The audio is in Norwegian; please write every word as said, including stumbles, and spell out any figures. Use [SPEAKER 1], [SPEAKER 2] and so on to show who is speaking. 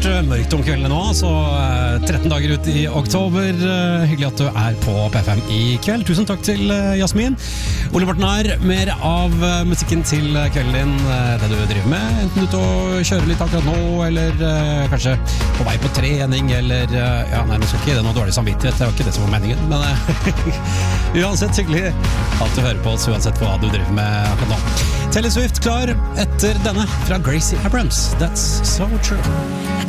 [SPEAKER 1] vært mørkt om kvelden nå, så tretten dager ut i oktober. Hyggelig at du er på P F M i kveld. Tusen takk til Jasmin. Ole Morten her, mer av musikken til kvelden din, det du driver med, enten ute og kjører litt akkurat nå, eller uh, kanskje på vei på trening, eller uh, ja, nei, nå skal ikke det noe dårlig samvittighet, det var ikke det som var meningen, men uh, uansett hyggelig at du hører på oss, uansett hva du driver med akkurat nå. Taylor Swift klar etter denne fra Gracie Abrams. That's so true.